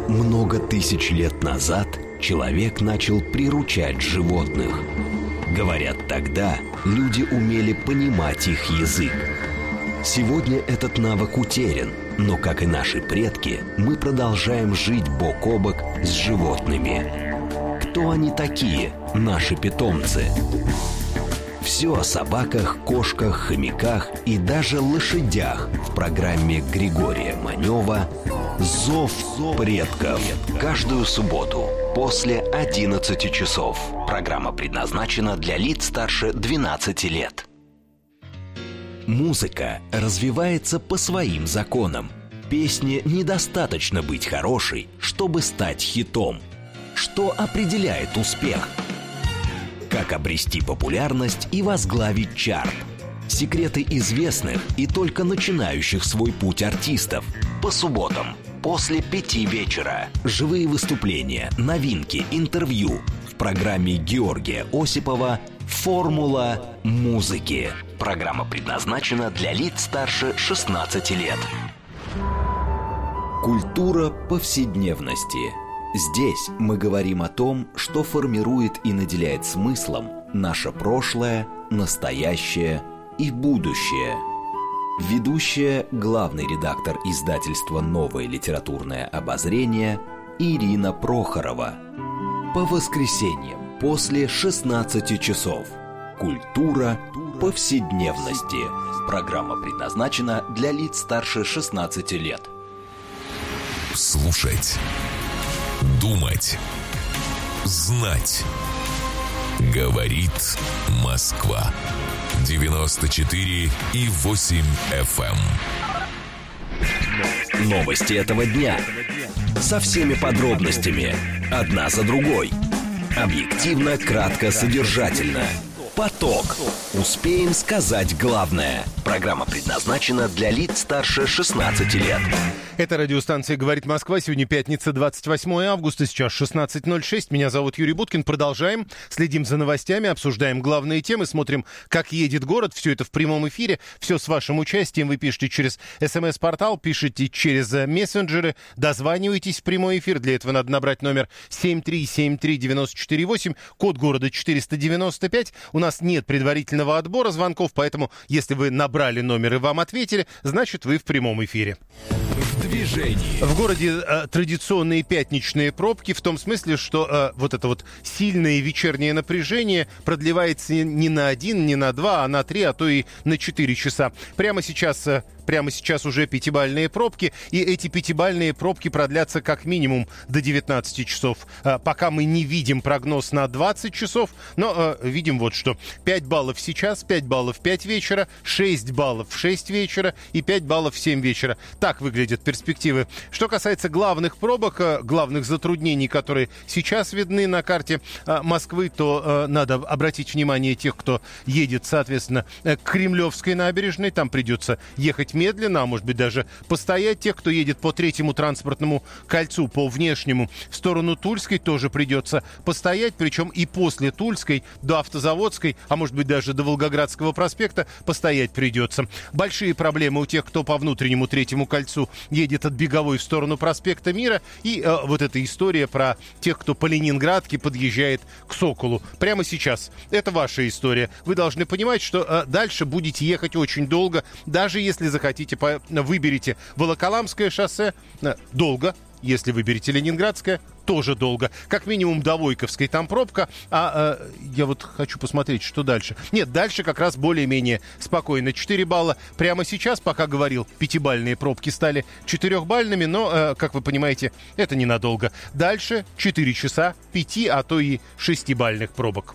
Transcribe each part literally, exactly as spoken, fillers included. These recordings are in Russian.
Много тысяч лет назад человек начал приручать животных. Говорят, тогда люди умели понимать их язык. Сегодня этот навык утерян, но, как и наши предки, мы продолжаем жить бок о бок с животными. Кто они такие, наши питомцы? Все о собаках, кошках, хомяках и даже лошадях в программе Григория Манева «Зов предков». Каждую субботу после одиннадцати часов. Программа предназначена для лиц старше двенадцати лет. Музыка развивается по своим законам. Песне недостаточно быть хорошей, чтобы стать хитом. Что определяет успех? Как обрести популярность и возглавить чарт? Секреты известных и только начинающих свой путь артистов. По субботам после пяти вечера. Живые выступления, новинки, интервью в программе Георгия Осипова «Формула музыки». Программа предназначена для лиц старше шестнадцати лет. Культура повседневности. Здесь мы говорим о том, что формирует и наделяет смыслом наше прошлое, настоящее и будущее. Ведущая, главный редактор издательства «Новое литературное обозрение» Ирина Прохорова. По воскресеньям после шестнадцати часов. Культура повседневности. Программа предназначена для лиц старше шестнадцати лет. Слушать. Думать. Знать. Говорит Москва. девяносто четыре и восемь эф эм. Новости этого дня. Со всеми подробностями. Одна за другой. Объективно, кратко, содержательно. Поток. Успеем сказать главное. Программа предназначена для лиц старше шестнадцати лет. Это радиостанция «Говорит Москва». Сегодня пятница, двадцать восьмое августа, сейчас шестнадцать ноль шесть. Меня зовут Юрий Буткин. Продолжаем. Следим за новостями, обсуждаем главные темы, смотрим, как едет город. Все это в прямом эфире. Все с вашим участием. Вы пишете через СМС-портал, пишите через мессенджеры, дозваниваетесь в прямой эфир. Для этого надо набрать номер семь три семь три девять четыре восемь, код города четыреста девяносто пять. У нас нет предварительного отбора звонков, поэтому если вы набрали номер и вам ответили, значит, вы в прямом эфире. Движение. В городе э, традиционные пятничные пробки, в том смысле, что э, вот это вот сильное вечернее напряжение продлевается не на один, не на два, а на три, а то и на четыре часа. Прямо сейчас... Э, Прямо сейчас уже пятибалльные пробки, и эти пятибалльные пробки продлятся как минимум до девятнадцати часов. Пока мы не видим прогноз на двадцать часов, но э, видим вот что. пять баллов сейчас, пять баллов в пять вечера, шесть баллов в шесть вечера и пять баллов в семь вечера. Так выглядят перспективы. Что касается главных пробок, э, главных затруднений, которые сейчас видны на карте э, Москвы, то э, надо обратить внимание тех, кто едет, соответственно, э, к Кремлевской набережной. Там придется ехать медленно, а может быть даже постоять. Тех, кто едет по третьему транспортному кольцу, по внешнему, в сторону Тульской, тоже придется постоять. Причем и после Тульской до Автозаводской, а может быть даже до Волгоградского проспекта постоять придется. Большие проблемы у тех, кто по внутреннему третьему кольцу едет от Беговой в сторону проспекта Мира. И э, вот эта история про тех, кто по Ленинградке подъезжает к Соколу. Прямо сейчас. Это ваша история. Вы должны понимать, что э, дальше будете ехать очень долго, даже если захотите. Хотите, выберите Волоколамское шоссе, долго. Если выберете Ленинградское, тоже долго. Как минимум до Войковской там пробка. А э, я вот хочу посмотреть, что дальше. Нет, дальше как раз более-менее спокойно. четыре балла прямо сейчас, пока говорил, пятибалльные пробки стали четырехбальными, но, э, как вы понимаете, это ненадолго. Дальше четыре часа пяти, а то и шестибалльных пробок.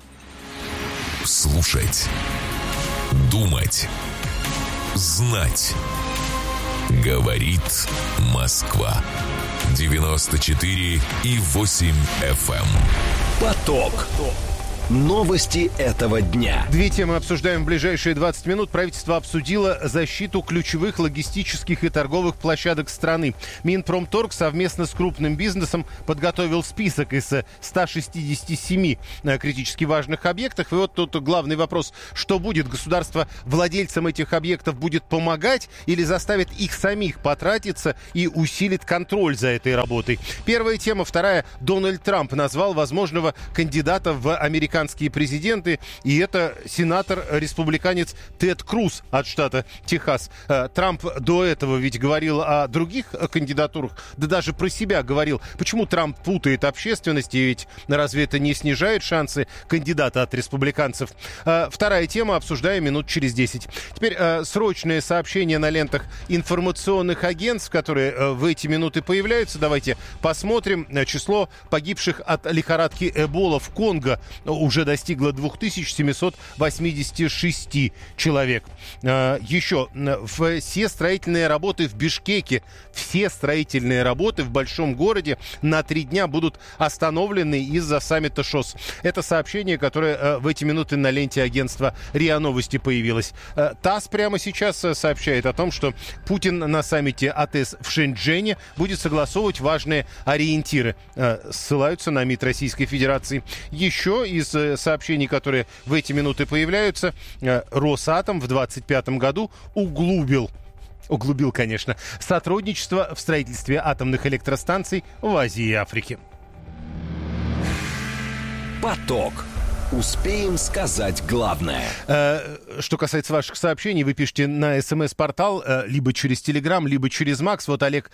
Слушать. Думать. Знать. Говорит Москва. девяносто четыре и восемь эф эм. Поток. Новости этого дня. Две темы обсуждаем в ближайшие двадцать минут. Правительство обсудило защиту ключевых логистических и торговых площадок страны. Минпромторг совместно с крупным бизнесом подготовил список из ста шестидесяти семи критически важных объектов. И вот тут главный вопрос, что будет? Государство владельцам этих объектов будет помогать или заставит их самих потратиться и усилит контроль за этой работой? Первая тема. Вторая. Дональд Трамп назвал возможного кандидата в американские американские президенты, и это сенатор-республиканец Тед Круз от штата Техас. Трамп до этого ведь говорил о других кандидатурах, да даже про себя говорил. Почему Трамп путает общественность, и ведь разве это не снижает шансы кандидата от республиканцев? Вторая тема, обсуждаем минут через десять. Теперь срочное сообщение на лентах информационных агентств, которые в эти минуты появляются. Давайте посмотрим. Число погибших от лихорадки Эбола в Конго уже достигло две тысячи семьсот восемьдесят шесть человек. Еще все строительные работы в Бишкеке, все строительные работы в большом городе на три дня будут остановлены из-за саммита ШОС. Это сообщение, которое в эти минуты на ленте агентства РИА Новости появилось. ТАСС прямо сейчас сообщает о том, что Путин на саммите АТЭС в Шэньчжэне будет согласовывать важные ориентиры. Ссылаются на МИД Российской Федерации. Еще из сообщений, которые в эти минуты появляются, Росатом в двадцать пятом году углубил, углубил, конечно, сотрудничество в строительстве атомных электростанций в Азии и Африке. Поток. Успеем сказать главное. Что касается ваших сообщений, вы пишете на СМС-портал либо через Телеграм, либо через Макс. Вот Олег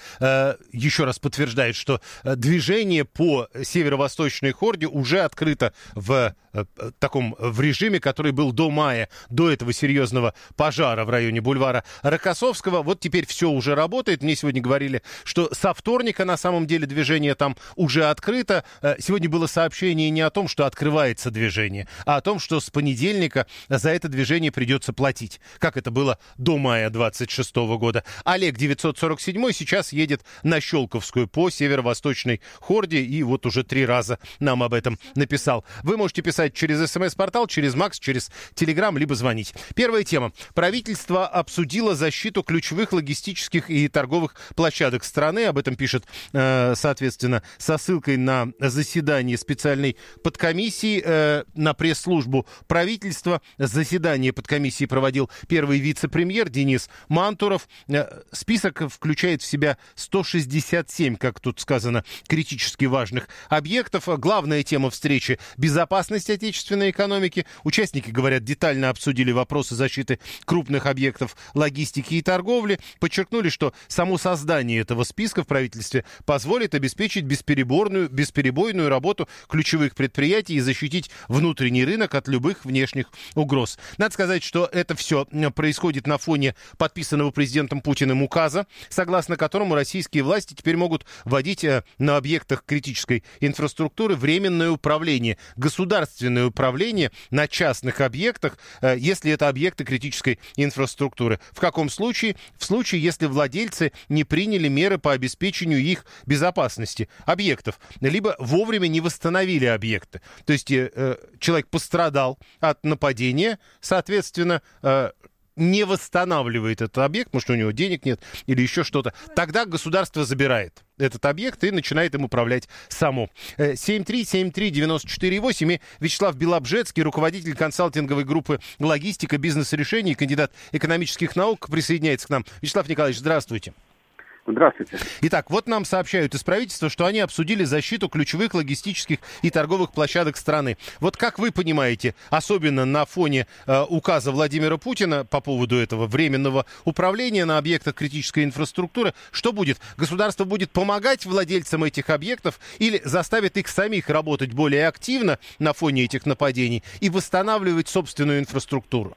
еще раз подтверждает, что движение по северо-восточной хорде уже открыто в таком в режиме, который был до мая, до этого серьезного пожара в районе бульвара Рокоссовского. Вот теперь все уже работает. Мне сегодня говорили, что со вторника на самом деле движение там уже открыто. Сегодня было сообщение не о том, что открывается движение, а о том, что с понедельника за это движение придется платить, как это было до мая двадцать шестого года. Олег девятьсот сорок семь сейчас едет на Щелковскую по северо-восточной хорде, и вот уже три раза нам об этом написал. Вы можете писать через СМС-портал, через Макс, через Телеграм, либо звонить. Первая тема. Правительство обсудило защиту ключевых логистических и торговых площадок страны. Об этом пишет, соответственно, со ссылкой на заседание специальной подкомиссии на пресс-службу правительства. Заседание подкомиссии проводил первый вице-премьер Денис Мантуров. Список включает в себя сто шестьдесят семь, как тут сказано, критически важных объектов. Главная тема встречи – безопасность отечественной экономики. Участники, говорят, детально обсудили вопросы защиты крупных объектов логистики и торговли. Подчеркнули, что само создание этого списка в правительстве позволит обеспечить бесперебойную, бесперебойную работу ключевых предприятий и защитить внутренний рынок от любых внешних угроз. Надо сказать, что это все происходит на фоне подписанного президентом Путиным указа, согласно которому российские власти теперь могут вводить на объектах критической инфраструктуры временное управление, государственное управление на частных объектах, если это объекты критической инфраструктуры. В каком случае? В случае, если владельцы не приняли меры по обеспечению их безопасности объектов, либо вовремя не восстановили объекты. То есть э, человек пострадал от нападения, соответственно, э, не восстанавливает этот объект, потому что у него денег нет или еще что-то, тогда государство забирает этот объект и начинает им управлять само. семь три семь три девять четыре восемь. И Вячеслав Белобжецкий, руководитель консалтинговой группы «Логистика. Бизнес-решений», кандидат экономических наук, присоединяется к нам. Вячеслав Николаевич, здравствуйте. Здравствуйте. Итак, вот нам сообщают из правительства, что они обсудили защиту ключевых логистических и торговых площадок страны. Вот как вы понимаете, особенно на фоне э, указа Владимира Путина по поводу этого временного управления на объектах критической инфраструктуры, что будет? Государство будет помогать владельцам этих объектов или заставит их самих работать более активно на фоне этих нападений и восстанавливать собственную инфраструктуру?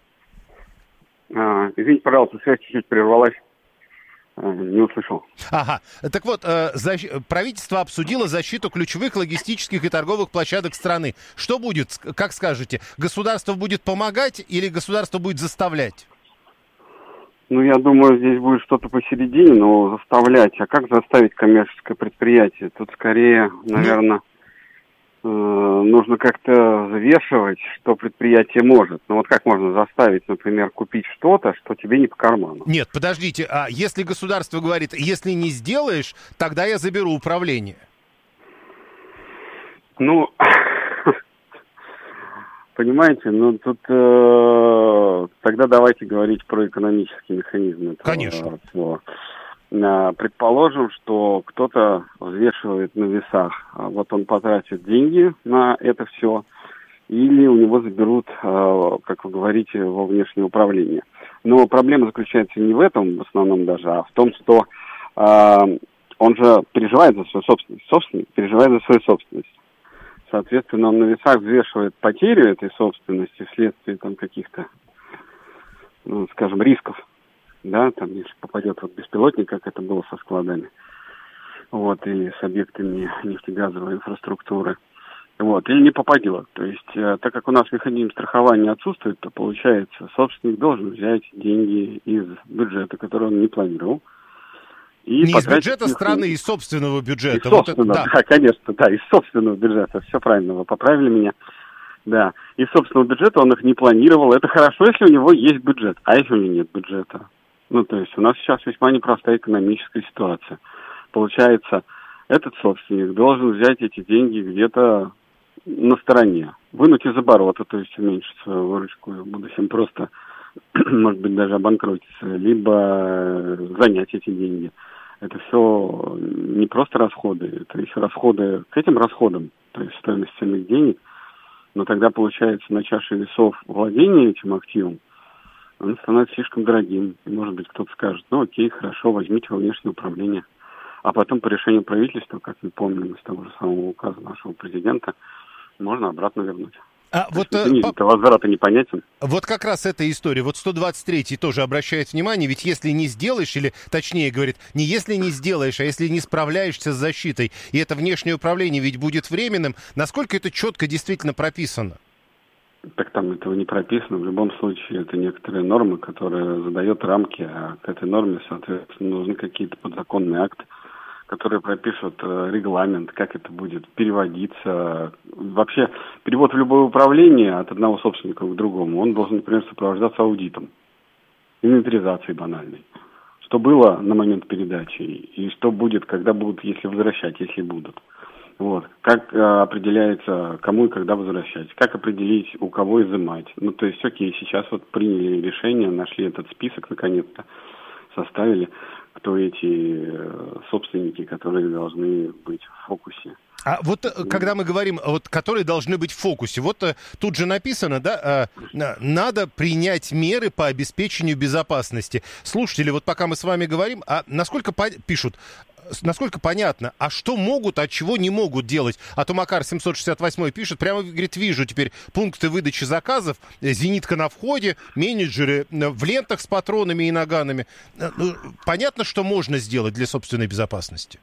А, извините, пожалуйста, связь чуть-чуть прервалась. Не услышал. Ага. Так вот, э, защ... правительство обсудило защиту ключевых логистических и торговых площадок страны. Что будет, как скажете, государство будет помогать или государство будет заставлять? Ну, я думаю, здесь будет что-то посередине, но заставлять. А как заставить коммерческое предприятие? Тут скорее, наверное, нужно как-то взвешивать, что предприятие может. Ну вот как можно заставить, например, купить что-то, что тебе не по карману? Нет, подождите, а если государство говорит, если не сделаешь, тогда я заберу управление? Ну, понимаете, ну тут э, тогда давайте говорить про экономический механизм этого. Конечно. Всего. Предположим, что кто-то взвешивает на весах, вот он потратит деньги на это все, или у него заберут, как вы говорите, во внешнее управление. Но проблема заключается не в этом в основном даже, а в том, что он же переживает за свою собственность, собственник переживает за свою собственность. Соответственно, он на весах взвешивает потерю этой собственности вследствие там каких-то, ну, скажем, рисков. Да, там, если попадет вот беспилотник, как это было со складами, вот, и с объектами нефтегазовой инфраструктуры, вот, или не попадет. То есть, э, так как у нас механизм страхования отсутствует, то, получается, собственник должен взять деньги из бюджета, который он не планировал. И не из бюджета их... страны, из собственного бюджета. Из собственного, вот это, да. да, конечно, да, из собственного бюджета, все правильно, вы поправили меня. Да, из собственного бюджета он их не планировал. Это хорошо, если у него есть бюджет, а если у него нет бюджета? Ну, то есть у нас сейчас весьма непростая экономическая ситуация. Получается, этот собственник должен взять эти деньги где-то на стороне, вынуть из оборота, то есть уменьшить свою выручку, в будущем просто, может быть, даже обанкротиться, либо занять эти деньги. Это все не просто расходы, это еще расходы к этим расходам, то есть стоимость ценных денег, но тогда получается на чаше весов владение этим активом, он становится слишком дорогим. И, может быть, кто-то скажет, ну окей, хорошо, возьмите во внешнее управление. А потом по решению правительства, как мы помним из того же самого указа нашего президента, можно обратно вернуть. А вот, есть, извините, по... возврата непонятен. Вот как раз эта история. Вот сто двадцать третий тоже обращает внимание, ведь если не сделаешь, или точнее говорит, не если не сделаешь, а если не справляешься с защитой, и это внешнее управление ведь будет временным, насколько это четко действительно прописано? Так там этого не прописано. В любом случае, это некоторые нормы, которые задают рамки, а к этой норме, соответственно, нужны какие-то подзаконные акты, которые пропишут э, регламент, как это будет переводиться. Вообще, перевод в любое управление от одного собственника к другому, он должен, например, сопровождаться аудитом, инвентаризацией банальной. Что было на момент передачи и что будет, когда будут, если возвращать, если будут. Вот. Как э, определяется, кому и когда возвращать, как определить, у кого изымать. Ну, то есть, окей, сейчас вот приняли решение, нашли этот список, наконец-то, составили, кто эти э, собственники, которые должны быть в фокусе. А вот когда мы говорим, вот, которые должны быть в фокусе, вот тут же написано, да, надо принять меры по обеспечению безопасности. Слушатели, вот пока мы с вами говорим, а насколько по- пишут, насколько понятно, а что могут, а чего не могут делать? А то Макар семьсот шестьдесят восемь пишет, прямо, говорит, вижу теперь пункты выдачи заказов, зенитка на входе, менеджеры в лентах с патронами и наганами. Понятно, что можно сделать для собственной безопасности?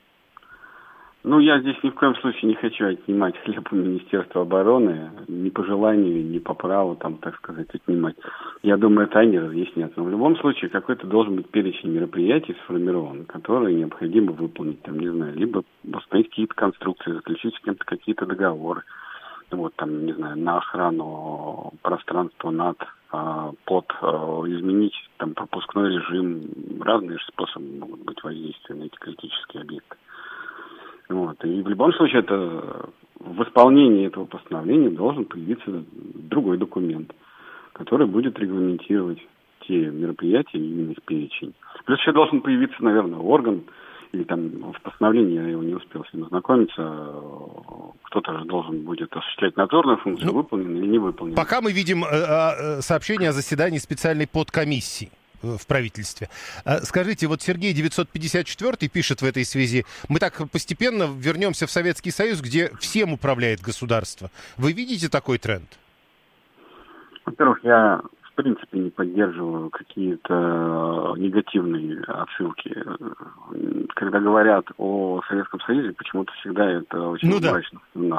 Ну, я здесь ни в коем случае не хочу отнимать хлеб у Министерства обороны, ни по желанию, ни по праву, там, так сказать, отнимать. Я думаю, это они разъяснят. Но в любом случае какой-то должен быть перечень мероприятий сформирован, которые необходимо выполнить, там, не знаю, либо установить какие-то конструкции, заключить с кем-то какие-то договоры, вот, там, не знаю, на охрану пространства над, а, под, а, изменить, там, пропускной режим. Разные способы могут быть воздействия на эти критические объекты. Вот. И в любом случае это, в исполнении этого постановления должен появиться другой документ, который будет регламентировать те мероприятия, именно их перечень. Плюс еще должен появиться, наверное, орган, или там в постановлении, я его не успел с ним ознакомиться, кто-то же должен будет осуществлять надзорную функцию, ну, выполнена или не выполнена. Пока мы видим э, сообщение о заседании специальной подкомиссии в правительстве. Скажите, вот Сергей девятьсот пятьдесят четыре пишет в этой связи, мы так постепенно вернемся в Советский Союз, где всем управляет государство. Вы видите такой тренд? Во-первых, я в принципе не поддерживаю какие-то негативные отсылки. Когда говорят о Советском Союзе, почему-то всегда это очень ну, мрачно. Да.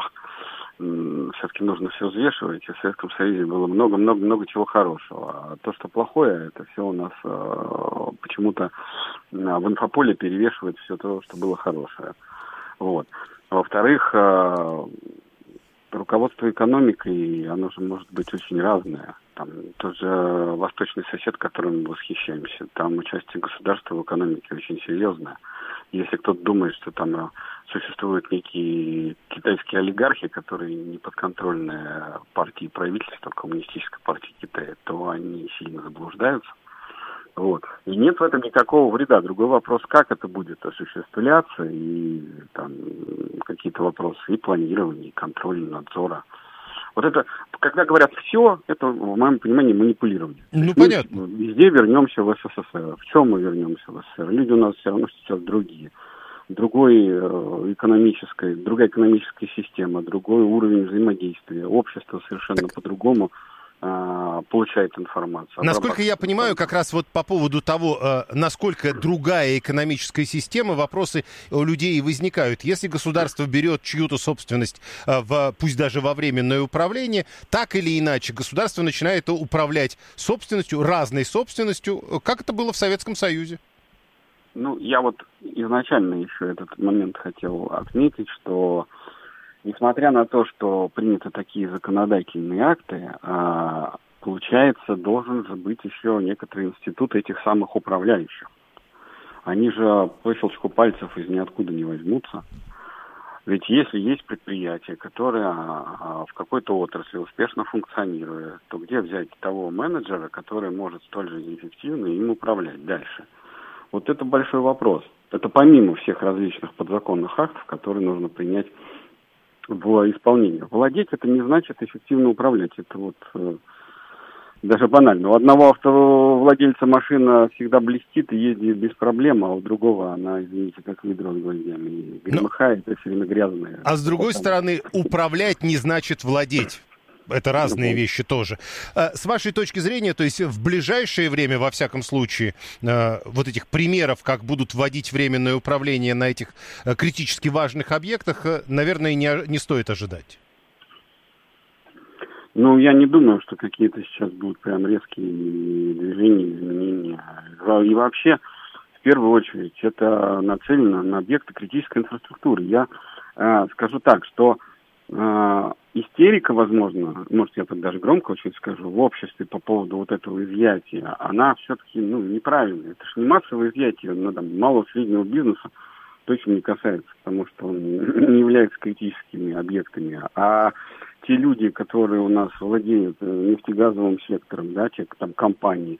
Все-таки нужно все взвешивать, и в Советском Союзе было много-много-много чего хорошего. А то, что плохое, это все у нас э, почему-то в инфополе перевешивает все то, что было хорошее. Вот. Во-вторых, э, руководство экономикой, оно же может быть очень разное. Там тот же восточный сосед, которым мы восхищаемся, там участие государства в экономике очень серьезное. Если кто-то думает, что там существуют некие китайские олигархи, которые не подконтрольны партии правительства, коммунистической партии Китая, то они сильно заблуждаются. Вот. И нет в этом никакого вреда. Другой вопрос, как это будет осуществляться, и там какие-то вопросы и планирования, и контроля, и надзора. Вот это, когда говорят «все», это, в моем понимании, манипулирование. Ну, понятно. Мы везде вернемся в СССР. В чем мы вернемся в СССР? Люди у нас все равно сейчас другие. Другой экономической, другая экономическая система, другой уровень взаимодействия. Общество совершенно так... по-другому получает информацию. Насколько я понимаю, как раз вот по поводу того, насколько другая экономическая система, вопросы у людей возникают. Если государство берет чью-то собственность, в, пусть даже во временное управление, так или иначе государство начинает управлять собственностью, разной собственностью, как это было в Советском Союзе. Ну, я вот изначально еще этот момент хотел отметить, что несмотря на то, что приняты такие законодательные акты, получается, должен же быть еще некоторый институт этих самых управляющих. Они же по щелчку пальцев из ниоткуда не возьмутся. Ведь если есть предприятие, которое в какой-то отрасли успешно функционирует, то где взять того менеджера, который может столь же эффективно им управлять дальше? Вот это большой вопрос. Это помимо всех различных подзаконных актов, которые нужно принять в исполнении. Владеть это не значит эффективно управлять. Это вот э, даже банально. У одного автовладельца машина всегда блестит и ездит без проблем, а у другого она, извините, как ведро с гвоздями. И громыхает, и все время грязная. А с другой стороны, управлять не значит владеть. Это разные вещи тоже. С вашей точки зрения, то есть в ближайшее время, во всяком случае, вот этих примеров, как будут вводить временное управление на этих критически важных объектах, наверное, не, не стоит ожидать. Ну, я не думаю, что какие-то сейчас будут прям резкие движения, изменения. И вообще, в первую очередь, это нацелено на объекты критической инфраструктуры. Я э, скажу так, что э, истерика, возможно, может, я так даже громко очень скажу, в обществе по поводу вот этого изъятия, она все-таки, ну, неправильная. Это же не массовое изъятие, ну, там, малого среднего бизнеса точно не касается, потому что он не является критическими объектами. А те люди, которые у нас владеют нефтегазовым сектором, да, те там компании,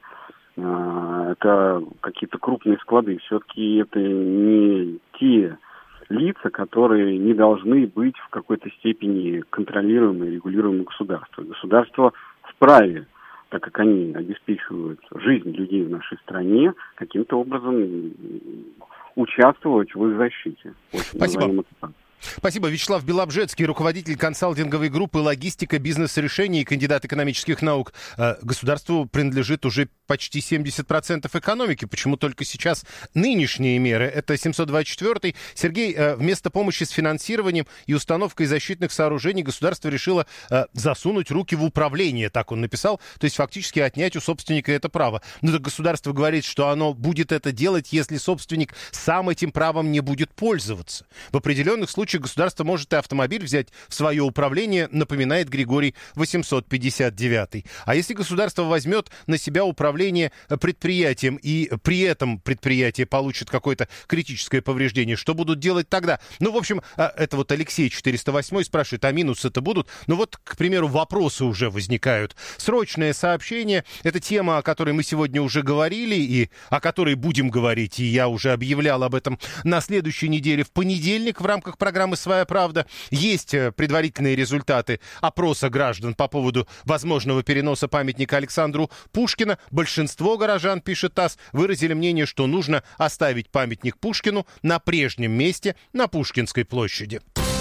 это какие-то крупные склады, все-таки это не те лица, которые не должны быть в какой-то степени контролируемы и регулируемы государством. Государство вправе, так как они обеспечивают жизнь людей в нашей стране, каким-то образом участвовать в их защите. Спасибо. Спасибо. Вячеслав Белобжецкий, руководитель консалтинговой группы «Логистика, бизнес-решений» и кандидат экономических наук. Государству принадлежит уже почти семьдесят процентов экономики. Почему только сейчас нынешние меры? Это семьсот двадцать четвёртый. Сергей, вместо помощи с финансированием и установкой защитных сооружений государство решило засунуть руки в управление, так он написал, то есть фактически отнять у собственника это право. Но так государство говорит, что оно будет это делать, если собственник сам этим правом не будет пользоваться. В определенных случаях государство может и автомобиль взять в свое управление, напоминает Григорий восемьсот пятьдесят девятый. А если государство возьмет на себя управление предприятием и при этом предприятие получит какое-то критическое повреждение, что будут делать тогда? Ну, в общем, это вот Алексей четыреста восемь спрашивает, а минусы-то будут? Ну вот, к примеру, вопросы уже возникают. Срочное сообщение. Это тема, о которой мы сегодня уже говорили и о которой будем говорить. И я уже объявлял об этом на следующей неделе в понедельник в рамках программы «Своя правда». Есть предварительные результаты опроса граждан по поводу возможного переноса памятника Александру Пушкину. Большинство горожан, пишет ТАСС, выразили мнение, что нужно оставить памятник Пушкину на прежнем месте на Пушкинской площади.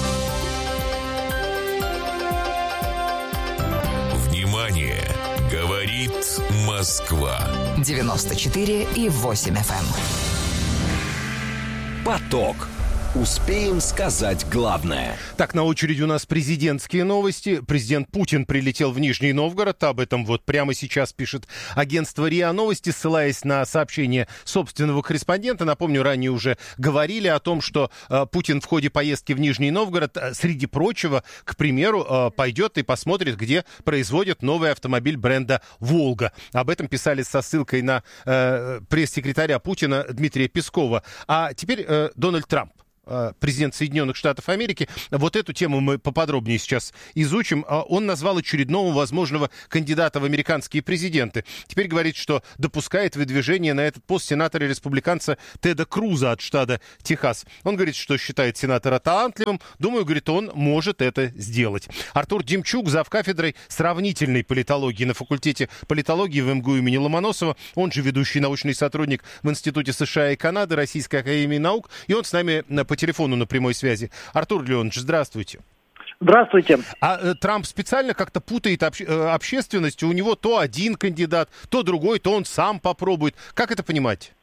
Внимание! Говорит Москва. девяносто четыре и восемь эф эм. Поток. Успеем сказать главное. Так, на очереди у нас президентские новости. Президент Путин прилетел в Нижний Новгород. Об этом вот прямо сейчас пишет агентство РИА Новости, ссылаясь на сообщение собственного корреспондента. Напомню, ранее уже говорили о том, что э, Путин в ходе поездки в Нижний Новгород, э, среди прочего, к примеру, э, пойдет и посмотрит, где производят новый автомобиль бренда «Волга». Об этом писали со ссылкой на э, пресс-секретаря Путина Дмитрия Пескова. А теперь э, Дональд Трамп, президент Соединенных Штатов Америки. Вот эту тему мы поподробнее сейчас изучим. Он назвал очередного возможного кандидата в американские президенты. Теперь говорит, что допускает выдвижение на этот пост сенатора-республиканца Теда Круза от штата Техас. Он говорит, что считает сенатора талантливым. Думаю, говорит, он может это сделать. Артур Демчук, завкафедрой сравнительной политологии на факультете политологии в эм гэ у имени Ломоносова. Он же ведущий научный сотрудник в Институте США и Канады Российской академии наук. И он с нами по телефону на прямой связи. Артур Леонович, здравствуйте. Здравствуйте. А э, Трамп специально как-то путает обще- э, общественность? У него то один кандидат, то другой, то он сам попробует. Как это понимать?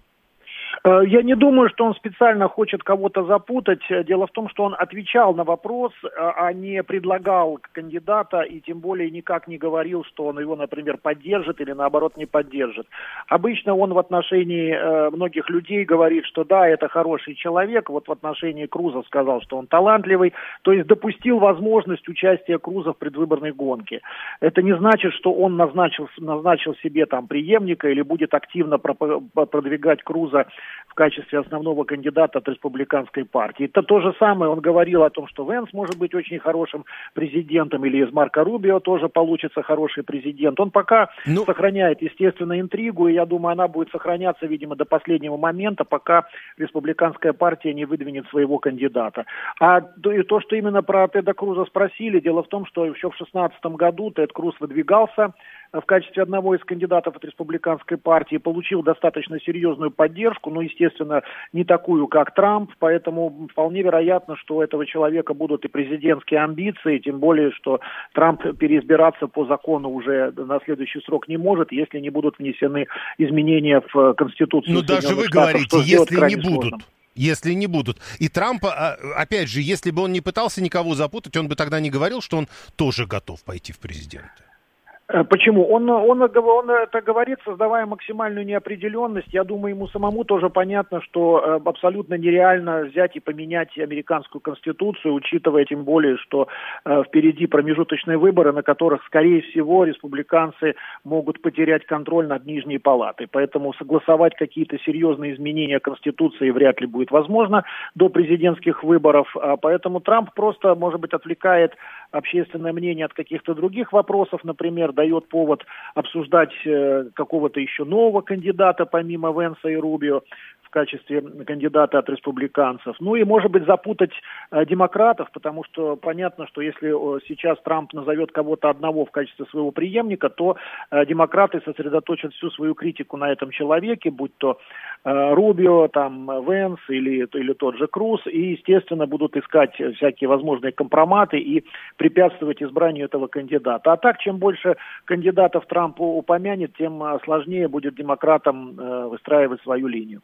Я не думаю, что он специально хочет кого-то запутать. Дело в том, что он отвечал на вопрос, а не предлагал кандидата, и тем более никак не говорил, что он его, например, поддержит или, наоборот, не поддержит. Обычно он в отношении многих людей говорит, что да, это хороший человек. Вот в отношении Круза сказал, что он талантливый. То есть допустил возможность участия Круза в предвыборной гонке. Это не значит, что он назначил, назначил себе там преемника или будет активно продвигать Круза в качестве основного кандидата от республиканской партии. Это то же самое, он говорил о том, что Венс может быть очень хорошим президентом, или из Марко Рубио тоже получится хороший президент. Он пока ну... сохраняет, естественно, интригу, и я думаю, она будет сохраняться, видимо, до последнего момента, пока республиканская партия не выдвинет своего кандидата. А то, что именно про Теда Круза спросили, дело в том, что еще в две тысячи шестнадцатом году Тед Круз выдвигался в качестве одного из кандидатов от республиканской партии, получил достаточно серьезную поддержку, но, естественно, не такую, как Трамп, поэтому вполне вероятно, что у этого человека будут и президентские амбиции, тем более, что Трамп переизбираться по закону уже на следующий срок не может, если не будут внесены изменения в Конституцию. Ну, даже вы Штатов, говорите, если не будут. Сложно. Если не будут. И Трамп, опять же, если бы он не пытался никого запутать, он бы тогда не говорил, что он тоже готов пойти в президенты. Почему? Он, он, он это говорит, создавая максимальную неопределенность. Я думаю, ему самому тоже понятно, что абсолютно нереально взять и поменять американскую конституцию, учитывая тем более, что э, впереди промежуточные выборы, на которых, скорее всего, республиканцы могут потерять контроль над Нижней палатой. Поэтому согласовать какие-то серьезные изменения конституции вряд ли будет возможно до президентских выборов. А поэтому Трамп просто, может быть, отвлекает общественное мнение от каких-то других вопросов, например, дает повод обсуждать э, какого-то еще нового кандидата, помимо Венса и Рубио, в качестве кандидата от республиканцев. Ну и, может быть, запутать э, демократов, потому что понятно, что если э, сейчас Трамп назовет кого-то одного в качестве своего преемника, то э, демократы сосредоточат всю свою критику на этом человеке, будь то э, Рубио, там, Венс или, или тот же Круз, и, естественно, будут искать всякие возможные компроматы и препятствовать избранию этого кандидата. А так, чем больше кандидатов Трамп упомянет, тем сложнее будет демократам э, выстраивать свою линию.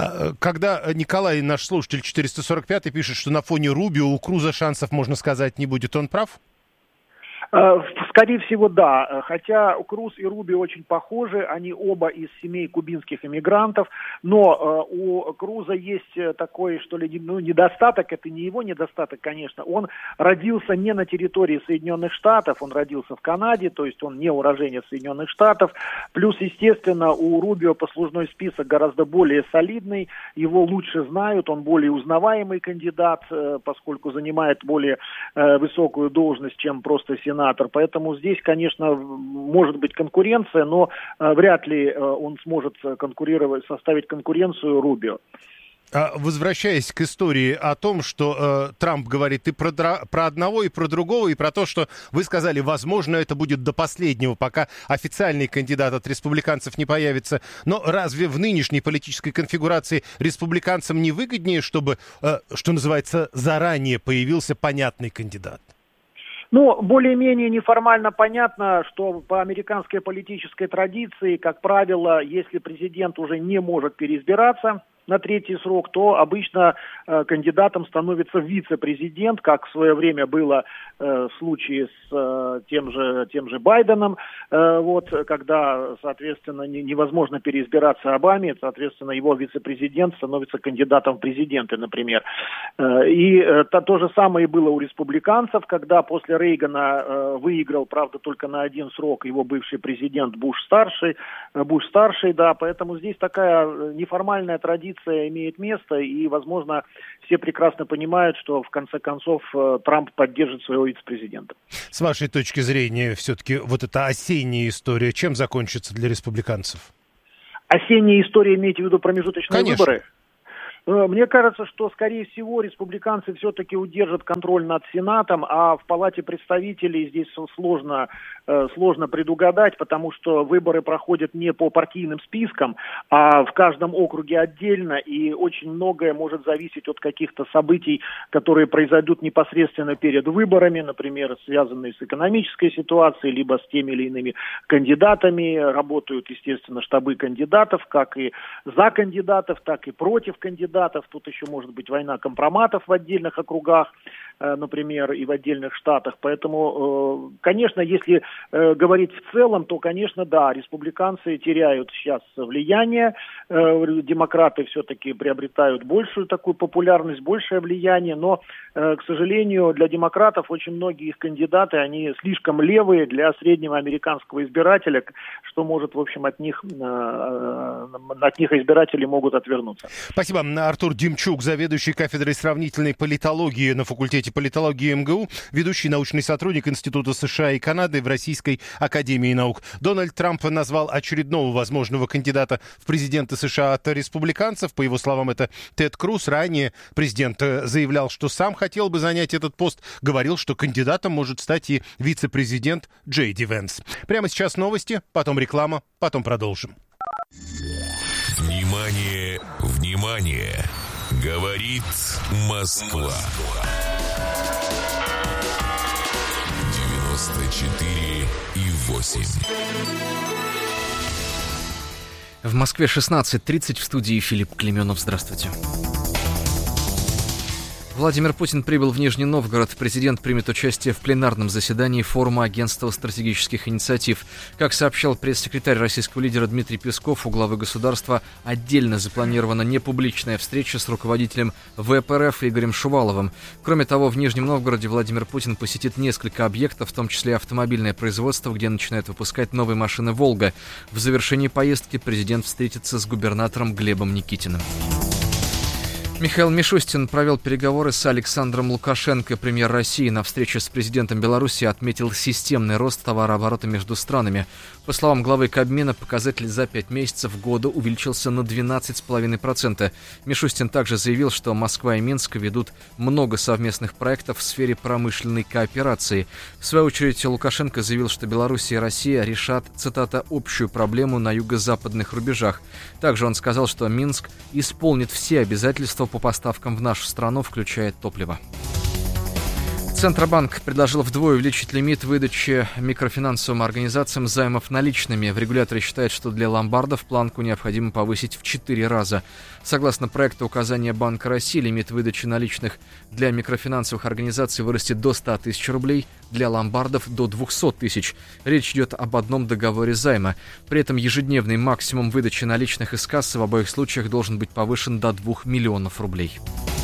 Когда Николай, наш слушатель четыреста сорок пятый, пишет, что на фоне Рубио у Круза шансов, можно сказать, не будет, он прав? Скорее всего, да. Хотя Круз и Рубио очень похожи, они оба из семей кубинских иммигрантов, но у Круза есть такой, что ли, ну, недостаток, это не его недостаток, конечно, он родился не на территории Соединенных Штатов, он родился в Канаде, то есть он не уроженец Соединенных Штатов, плюс, естественно, у Рубио послужной список гораздо более солидный, его лучше знают, он более узнаваемый кандидат, поскольку занимает более высокую должность, чем просто сенатор. Поэтому здесь, конечно, может быть конкуренция, но э, вряд ли э, он сможет конкурировать, составить конкуренцию Рубио. Возвращаясь к истории о том, что э, Трамп говорит и про, про одного, и про другого, и про то, что вы сказали, возможно, это будет до последнего, пока официальный кандидат от республиканцев не появится. Но разве в нынешней политической конфигурации республиканцам не выгоднее, чтобы, э, что называется, заранее появился понятный кандидат? Ну, более-менее неформально понятно, что по американской политической традиции, как правило, если президент уже не может переизбираться, на третий срок, то обычно э, кандидатом становится вице-президент, как в свое время было э, в случае с э, тем же, тем же Байденом, э, вот, когда, соответственно, не, невозможно переизбираться Обаме, соответственно, его вице-президент становится кандидатом в президенты, например. Э, и э, то, то же самое было у республиканцев, когда после Рейгана э, выиграл, правда, только на один срок его бывший президент Буш-старший, э, Буш-старший, да, поэтому здесь такая неформальная традиция имеет место, и, возможно, все прекрасно понимают, что, в конце концов, э, Трамп поддержит своего вице-президента. С вашей точки зрения, все-таки вот эта осенняя история, чем закончится для республиканцев? Осенняя история, имеете в виду промежуточные Конечно. выборы? Мне кажется, что, скорее всего, республиканцы все-таки удержат контроль над Сенатом, а в Палате представителей здесь сложно, сложно предугадать, потому что выборы проходят не по партийным спискам, а в каждом округе отдельно, и очень многое может зависеть от каких-то событий, которые произойдут непосредственно перед выборами, например, связанные с экономической ситуацией, либо с теми или иными кандидатами. Работают, естественно, штабы кандидатов, как и за кандидатов, так и против кандидатов. Тут еще может быть война компроматов в отдельных округах, например, и в отдельных штатах. Поэтому, конечно, если говорить в целом, то, конечно, да, республиканцы теряют сейчас влияние, демократы все-таки приобретают большую такую популярность, большее влияние, но, к сожалению, для демократов очень многие их кандидаты, они слишком левые для среднего американского избирателя, что может, в общем, от них, от них избиратели могут отвернуться. Спасибо. Артур Демчук, заведующий кафедрой сравнительной политологии на факультете политологии эм гэ у, ведущий научный сотрудник Института США и Канады в Российской академии наук. Дональд Трамп назвал очередного возможного кандидата в президенты США от республиканцев. По его словам, это Тед Круз. Ранее президент заявлял, что сам хотел бы занять этот пост. Говорил, что кандидатом может стать и вице-президент Джей Ди Венс. Прямо сейчас новости, потом реклама, потом продолжим. Внимание, внимание! Говорит Москва. девяносто четыре и восемь. В Москве шестнадцать тридцать, в студии Филипп Клименов. Здравствуйте. Владимир Путин прибыл в Нижний Новгород. Президент примет участие в пленарном заседании форума Агентства стратегических инициатив. Как сообщал пресс-секретарь российского лидера Дмитрий Песков, у главы государства отдельно запланирована непубличная встреча с руководителем вэ пэ эр эф Игорем Шуваловым. Кроме того, в Нижнем Новгороде Владимир Путин посетит несколько объектов, в том числе автомобильное производство, где начинают выпускать новые машины «Волга». В завершении поездки президент встретится с губернатором Глебом Никитиным. Михаил Мишустин провел переговоры с Александром Лукашенко. Премьер России на встрече с президентом Беларуси отметил системный рост товарооборота между странами. По словам главы Кабмина, показатель за пять месяцев года увеличился на двенадцать целых пять десятых процента. Мишустин также заявил, что Москва и Минск ведут много совместных проектов в сфере промышленной кооперации. В свою очередь, Лукашенко заявил, что Беларусь и Россия решат, цитата, «общую проблему на юго-западных рубежах». Также он сказал, что Минск исполнит все обязательства по поставкам в нашу страну, включая топливо. Центробанк предложил вдвое увеличить лимит выдачи микрофинансовым организациям займов наличными. В регуляторе считают, что для ломбардов планку необходимо повысить в четыре раза. Согласно проекту указания Банка России, лимит выдачи наличных для микрофинансовых организаций вырастет до ста тысяч рублей, для ломбардов до двухсот тысяч. Речь идет об одном договоре займа. При этом ежедневный максимум выдачи наличных из кассы в обоих случаях должен быть повышен до двух миллионов рублей.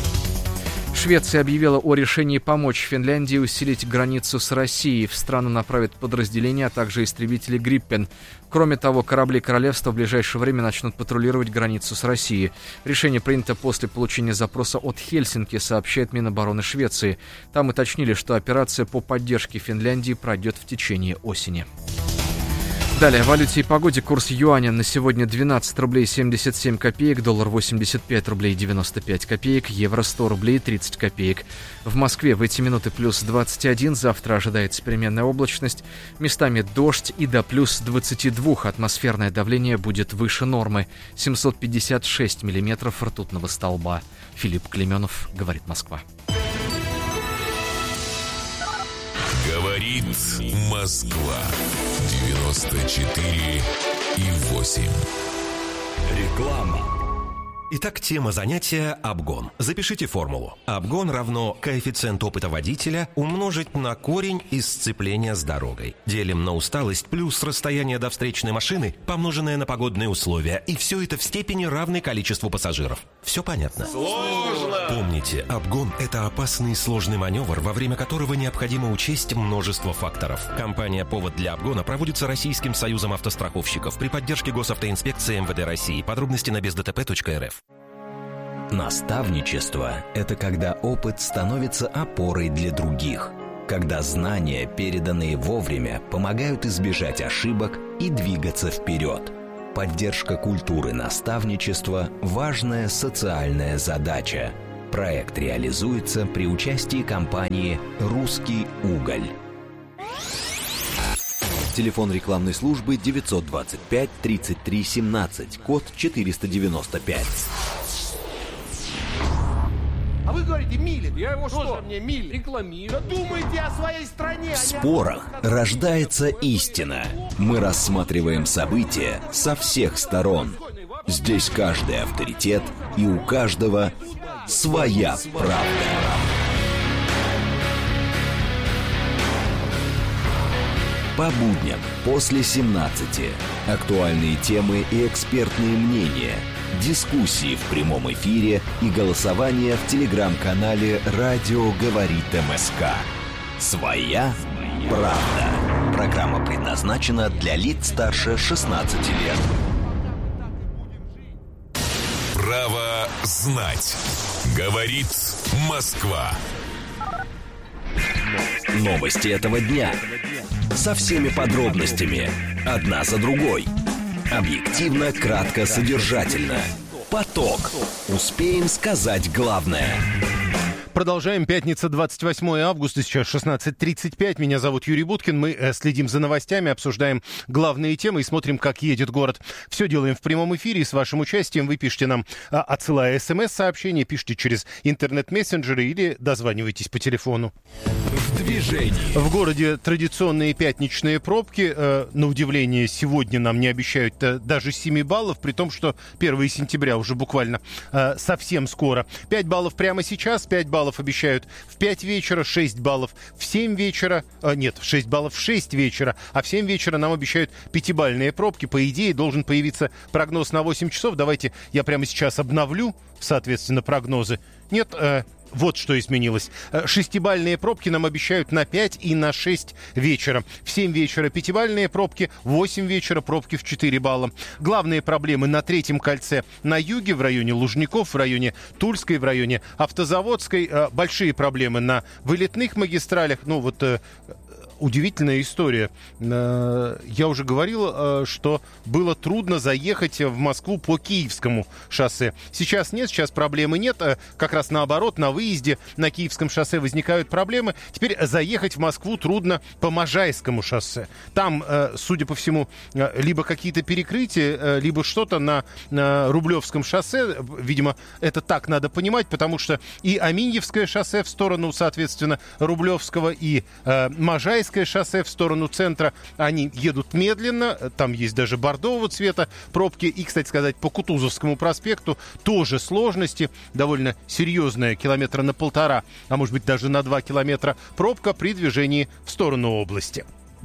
Швеция объявила о решении помочь Финляндии усилить границу с Россией. В страну направят подразделения, а также истребители «Гриппен». Кроме того, корабли королевства в ближайшее время начнут патрулировать границу с Россией. Решение принято после получения запроса от Хельсинки, сообщает Минобороны Швеции. Там уточнили, что операция по поддержке Финляндии пройдет в течение осени. Далее, о валюте и погоде. Курс юаня на сегодня двенадцать рублей семьдесят семь копеек, доллар восемьдесят пять рублей девяносто пять копеек, евро сто рублей тридцать копеек. В Москве в эти минуты плюс двадцать один, завтра ожидается переменная облачность, местами дождь и до плюс двадцати двух. Атмосферное давление будет выше нормы, семьсот пятьдесят шесть миллиметров ртутного столба. Филипп Клименов, говорит Москва. Говорит Москва. девяносто четыре и восемь. Реклама. Итак, тема занятия – обгон. Запишите формулу. Обгон равно коэффициент опыта водителя умножить на корень из сцепления с дорогой. Делим на усталость плюс расстояние до встречной машины, помноженное на погодные условия. И все это в степени равной количеству пассажиров. Все понятно? Сложно! Помните, обгон – это опасный и сложный маневр, во время которого необходимо учесть множество факторов. Компания «Повод для обгона» проводится Российским союзом автостраховщиков при поддержке Госавтоинспекции эм вэ дэ России. Подробности на без дэ тэ пэ точка эр эф. Наставничество – это когда опыт становится опорой для других, когда знания, переданные вовремя, помогают избежать ошибок и двигаться вперед. Поддержка культуры наставничества – важная социальная задача. Проект реализуется при участии компании «Русский уголь». Телефон рекламной службы девятьсот двадцать пять тридцать три семнадцать, код четыреста девяносто пять. А вы говорите, Милин. Я его что? Тоже мне Милин. Рекламирую. Да думайте о своей стране. В спорах рождается истина. Мы рассматриваем события со всех сторон. Здесь каждый авторитет, и у каждого своя правда. По будням после семнадцати. Актуальные темы и экспертные мнения. Дискуссии в прямом эфире и голосование в телеграм-канале «Радио говорит МСК». Своя правда. Программа предназначена для лиц старше шестнадцати лет. Право знать. Говорит Москва. Новости этого дня. Со всеми подробностями. Одна за другой. Объективно, кратко, содержательно. Поток. Успеем сказать главное. Продолжаем. Пятница, двадцать восьмое августа, сейчас шестнадцать тридцать пять. Меня зовут Юрий Буткин. Мы э, следим за новостями, обсуждаем главные темы и смотрим, как едет город. Все делаем в прямом эфире. И с вашим участием вы пишите нам, э, отсылая смс-сообщения, пишите через интернет-мессенджеры или дозванивайтесь по телефону. В движении. В городе традиционные пятничные пробки. Э, на удивление, сегодня нам не обещают э, даже семь баллов, при том, что первое сентября уже буквально э, совсем скоро. пять баллов прямо сейчас, пять баллов обещают в пять вечера, шесть баллов в семь вечера, а, нет, шесть баллов в шесть вечера, а в семь вечера нам обещают пятибалльные пробки. По идее, должен появиться прогноз на восемь часов. Давайте я прямо сейчас обновлю, соответственно, прогнозы. Нет, э, вот что изменилось. Шестибалльные пробки нам обещают на пять и на шесть вечера. В семь вечера пятибалльные пробки, в восемь вечера пробки в четыре балла. Главные проблемы на третьем кольце на юге, в районе Лужников, в районе Тульской, в районе Автозаводской. Большие проблемы на вылетных магистралях. Ну вот... Удивительная история. Я уже говорил, что было трудно заехать в Москву по Киевскому шоссе. Сейчас нет, сейчас проблемы нет. Как раз наоборот, на выезде на Киевском шоссе возникают проблемы. Теперь заехать в Москву трудно по Можайскому шоссе. Там, судя по всему, либо какие-то перекрытия, либо что-то на Рублевском шоссе. Видимо, это так надо понимать, потому что и Аминьевское шоссе в сторону, соответственно, Рублевского, и Можайское шоссе в сторону центра, они едут медленно, там есть даже бордового цвета пробки, и, кстати сказать, по Кутузовскому проспекту тоже сложности, довольно серьезная, километра на полтора, а может быть даже на два километра пробка при движении в сторону области.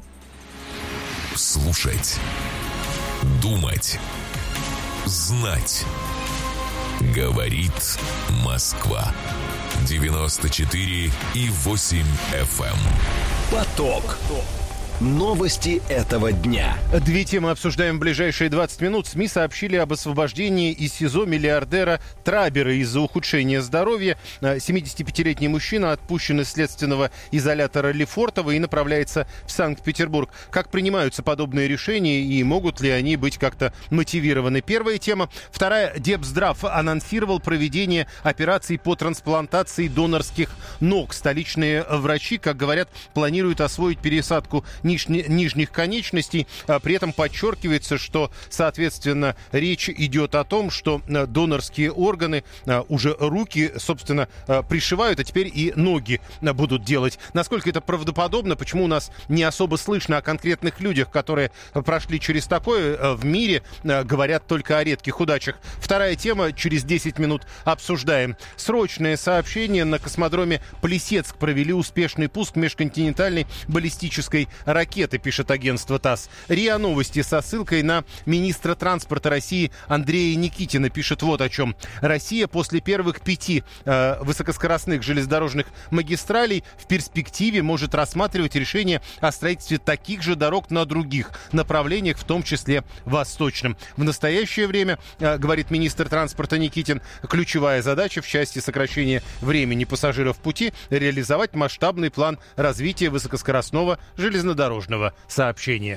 Слушать, думать, знать. Говорит Москва. девяносто четыре и восемь эф эм. Поток. Новости этого дня. Две темы обсуждаем в ближайшие двадцать минут. СМИ сообщили об освобождении из СИЗО миллиардера Трабера из-за ухудшения здоровья. семидесятипятилетний мужчина отпущен из следственного изолятора Лефортово и направляется в Санкт-Петербург. Как принимаются подобные решения и могут ли они быть как-то мотивированы? Первая тема. Вторая. Депздрав анонсировал проведение операций по трансплантации донорских ног. Столичные врачи, как говорят, планируют освоить пересадку не нижни, нижних конечностей. При этом подчеркивается, что, соответственно, речь идет о том, что донорские органы, уже руки, собственно, пришивают, а теперь и ноги будут делать. Насколько это правдоподобно, почему у нас не особо слышно о конкретных людях, которые прошли через такое в мире, говорят только о редких удачах. Вторая тема, через десять минут обсуждаем. Срочное сообщение: на космодроме Плесецк провели успешный пуск межконтинентальной баллистической ракеты, пишет агентство ТАСС. РИА Новости со ссылкой на министра транспорта России Андрея Никитина пишет вот о чем. Россия после первых пяти э, высокоскоростных железнодорожных магистралей в перспективе может рассматривать решение о строительстве таких же дорог на других направлениях, в том числе восточном. В настоящее время, э, говорит министр транспорта Никитин, ключевая задача в части сокращения времени пассажиров в пути — реализовать масштабный план развития высокоскоростного железнодорожного сообщения.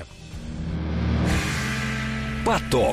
Поток.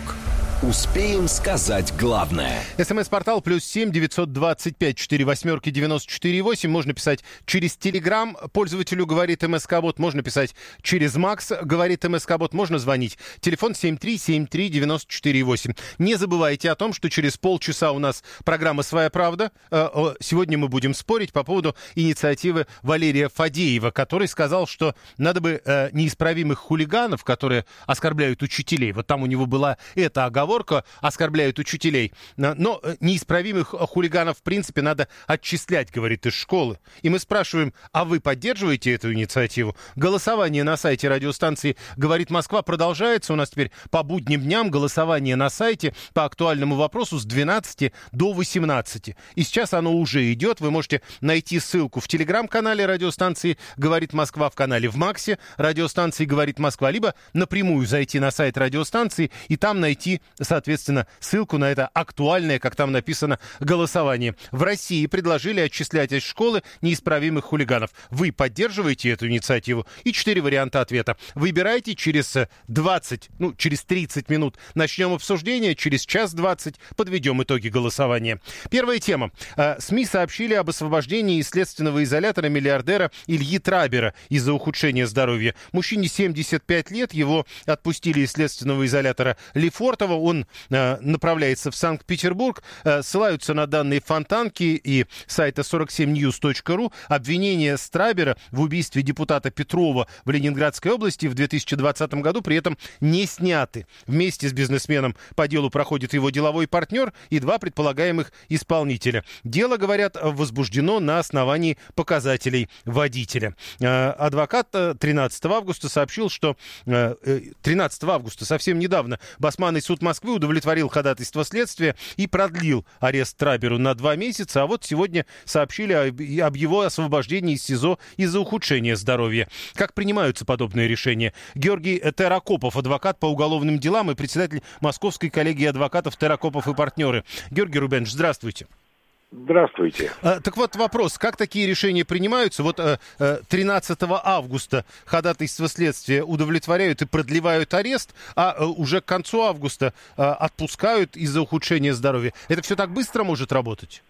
Успеем сказать главное. СМС-портал плюс семь девятьсот двадцать пять четыре восьмерки девяносто четыре восемь. Можно писать через Телеграм. Пользователю говорит МСК-бот. Можно писать через Макс, говорит МСК-бот. Можно звонить. Телефон семь три семь три девяносто четыре восемь. Не забывайте о том, что через полчаса у нас программа «Своя правда». Сегодня мы будем спорить по поводу инициативы Валерия Фадеева, который сказал, что надо бы неисправимых хулиганов, которые оскорбляют учителей. Вот там у него была эта оговорка: оскорбляют учителей. Но неисправимых хулиганов, в принципе, надо отчислять, говорит, из школы. И мы спрашиваем, а вы поддерживаете эту инициативу? Голосование на сайте радиостанции «Говорит Москва» продолжается. У нас теперь по будним дням голосование на сайте по актуальному вопросу с двенадцати до восемнадцати. И сейчас оно уже идет. Вы можете найти ссылку в телеграм-канале радиостанции «Говорит Москва», в канале в Максе радиостанции «Говорит Москва», либо напрямую зайти на сайт радиостанции и там найти, соответственно, ссылку на это актуальное, как там написано, голосование. В России предложили отчислять из школы неисправимых хулиганов. Вы поддерживаете эту инициативу? И четыре варианта ответа. Выбирайте. Через двадцать, ну, через тридцать минут начнем обсуждение. Через час двадцать подведем итоги голосования. Первая тема. СМИ сообщили об освобождении из следственного изолятора миллиардера Ильи Трабера из-за ухудшения здоровья. Мужчине семьдесят пять лет. Его отпустили из следственного изолятора Лефортово. Он э, направляется в Санкт-Петербург. Э, ссылаются на данные Фонтанки и сайта сорок семь ньюс точка ру. Обвинения Трабера в убийстве депутата Петрова в Ленинградской области в две тысячи двадцатом году при этом не сняты. Вместе с бизнесменом по делу проходит его деловой партнер и два предполагаемых исполнителя. Дело, говорят, возбуждено на основании показателей водителя. Э, адвокат тринадцатого августа сообщил, что э, тринадцатого августа, совсем недавно, Басманный суд Москвы удовлетворил ходатайство следствия и продлил арест Траберу на два месяца, а вот сегодня сообщили об, об его освобождении из СИЗО из-за ухудшения здоровья. Как принимаются подобные решения? Георгий Терракопов, адвокат по уголовным делам и председатель Московской коллегии адвокатов Терракопов и партнеры. Георгий Рубенович, здравствуйте. Здравствуйте. А, так вот вопрос, как такие решения принимаются? Вот а, тринадцатого августа ходатайство следствия удовлетворяют и продлевают арест, а, а уже к концу августа а, отпускают из-за ухудшения здоровья. Это все так быстро может работать?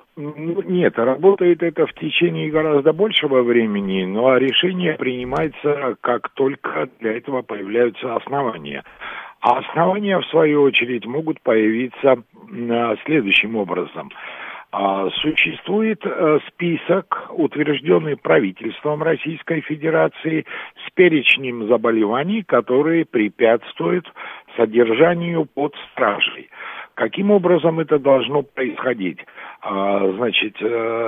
Нет, работает это в течение гораздо большего времени, но решение принимается, как только для этого появляются основания. А основания, в свою очередь, могут появиться следующим образом. Существует список, утвержденный правительством Российской Федерации, с перечнем заболеваний, которые препятствуют содержанию под стражей. Каким образом это должно происходить? Значит,